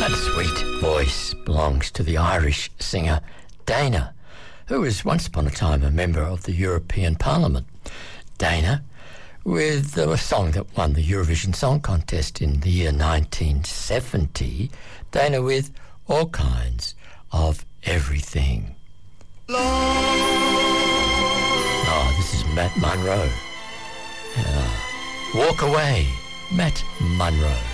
That sweet voice belongs to the Irish singer Dana, who was once upon a time a member of the European Parliament. Dana, with a song that won the Eurovision Song Contest in the year 1970, Dana with All Kinds of Everything. Oh, this is Matt Monro. Walk Away, Matt Monro.